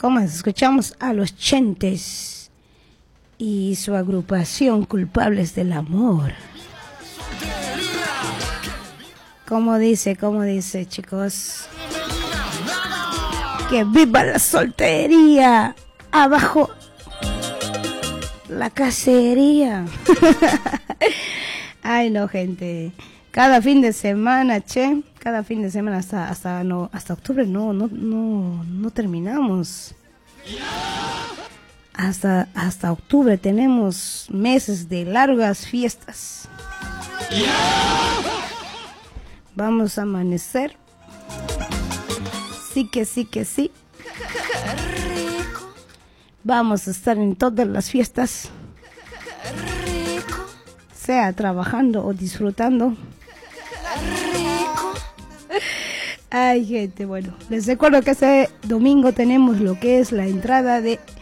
¿Cómo es? Escuchamos a los Chentes y su agrupación Culpables del Amor. ¿Cómo dice, chicos? ¡Que viva la soltería! ¡Abajo la cacería! Ay, no, gente. Cada fin de semana, cada fin de semana hasta octubre no terminamos. Hasta octubre tenemos meses de largas fiestas. Vamos a amanecer. Sí que sí. Vamos a estar en todas las fiestas, sea trabajando o disfrutando. Ay, gente, bueno, les recuerdo que este domingo tenemos lo que es la entrada de